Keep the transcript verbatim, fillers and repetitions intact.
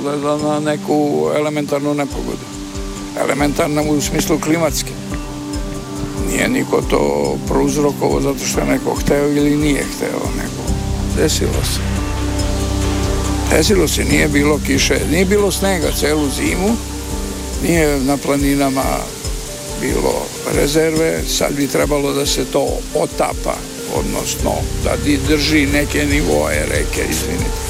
izgleda na neku elementarnu nepogodu. Elementarna u smislu klimatske. Nije niko to prouzrokovao zato što je neko hteo ili nije hteo, nego desilo se. Desilo se, nije bilo kiše, nije bilo snega celu zimu, nije na planinama bilo rezerve, sad bi trebalo da se to otapa, odnosno da drži neke nivoe reke, izvinite.